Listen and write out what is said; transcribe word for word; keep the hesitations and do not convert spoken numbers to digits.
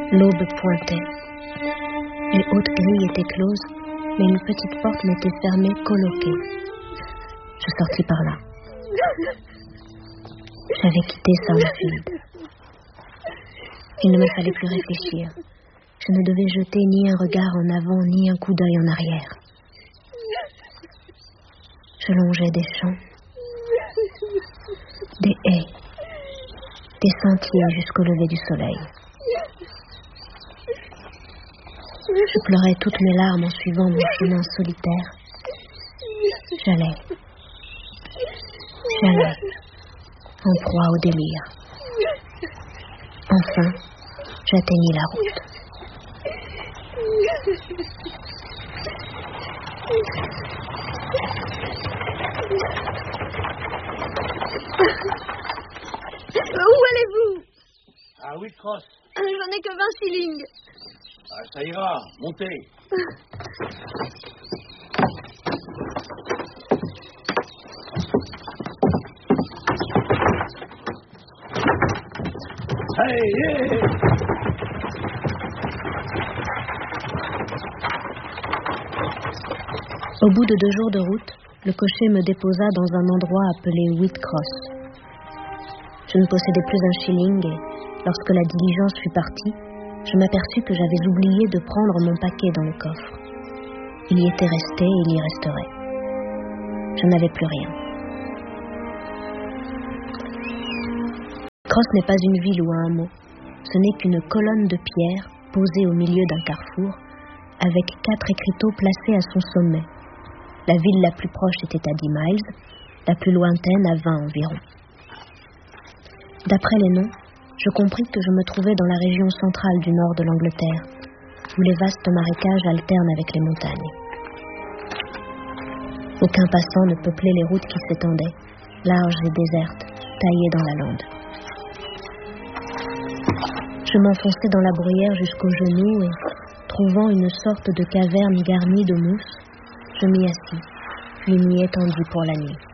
L'aube pointait. Les hautes grilles étaient closes, mais une petite porte n'était fermée qu'au loquet. Je sortis par là. J'avais quitté Soundfield. Il ne me fallait plus réfléchir. Je ne devais jeter ni un regard en avant, ni un coup d'œil en arrière. Je longeais des champs, des haies, des sentiers jusqu'au lever du soleil. Je pleurais toutes mes larmes en suivant mon chemin solitaire. J'allais, j'allais, en proie au délire. Enfin, j'atteignis la route. Où allez-vous? À Whitcross. J'en ai que vingt shillings. Ah, ça ira, montez. Hey, hey. Au bout de deux jours de route, le cocher me déposa dans un endroit appelé Whitcross. Je ne possédais plus un shilling et, lorsque la diligence fut partie, je m'aperçus que j'avais oublié de prendre mon paquet dans le coffre. Il y était resté et il y resterait. Je n'avais plus rien. Whitcross n'est pas une ville ou un hameau. Ce n'est qu'une colonne de pierre posée au milieu d'un carrefour, avec quatre écriteaux placés à son sommet. La ville la plus proche était à dix miles, la plus lointaine à vingt environ. D'après les noms, je compris que je me trouvais dans la région centrale du nord de l'Angleterre, où les vastes marécages alternent avec les montagnes. Aucun passant ne peuplait les routes qui s'étendaient, larges et désertes, taillées dans la lande. Je m'enfonçai dans la bruyère jusqu'aux genoux et, trouvant une sorte de caverne garnie de mousse, je m'y assis, puis m'y étendis pour la nuit.